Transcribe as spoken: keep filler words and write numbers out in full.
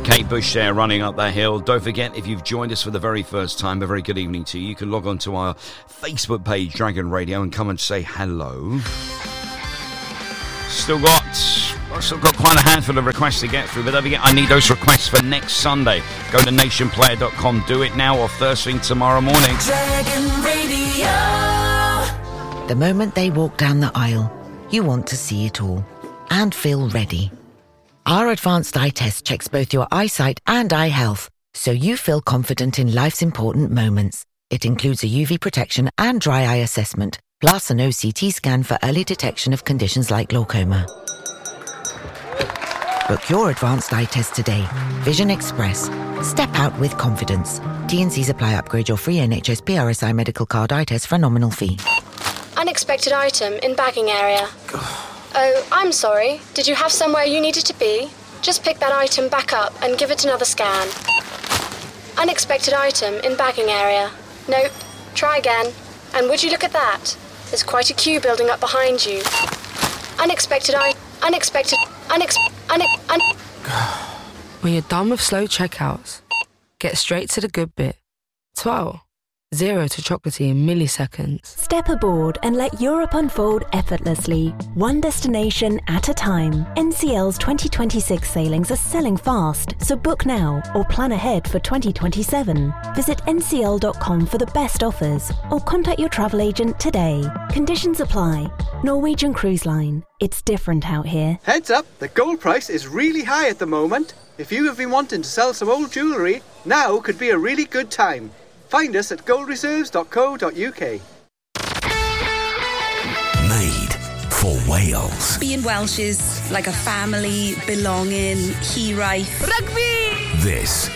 Kate Bush there running up that hill. Don't forget, if you've joined us for the very first time, a very good evening to you. You can log on to our Facebook page, Dragon Radio, and come and say hello. Still got, I've still got quite a handful of requests to get through, but don't forget, I need those requests for next Sunday. Go to nation player dot com, do it now or first thing tomorrow morning. Dragon Radio. The moment they walk down the aisle, you want to see it all and feel ready. Our advanced eye test checks both your eyesight and eye health, so you feel confident in life's important moments. It includes a U V protection and dry eye assessment, plus an O C T scan for early detection of conditions like glaucoma. Book your advanced eye test today. Vision Express. Step out with confidence. T and C's apply. Upgrade your free N H S P R S I medical card eye test for a nominal fee. Unexpected item in bagging area. Oh, I'm sorry. Did you have somewhere you needed to be? Just pick that item back up and give it another scan. Unexpected item in bagging area. Nope. Try again. And would you look at that? There's quite a queue building up behind you. Unexpected I... Unexpected... Unex... Une... Un... When you're done with slow checkouts, get straight to the good bit. twelve. Zero to chocolatey in milliseconds. Step aboard and let Europe unfold effortlessly, one destination at a time. N C L's twenty twenty-six sailings are selling fast, so book now or plan ahead for twenty twenty-seven. Visit N C L dot com for the best offers or contact your travel agent today. Conditions apply. Norwegian Cruise Line. It's different out here. Heads up, the gold price is really high at the moment. If you have been wanting to sell some old jewellery, now could be a really good time. Find us at gold reserves dot co dot uk. Made for Wales. Being Welsh is like a family, belonging, hiraeth. Rugby! This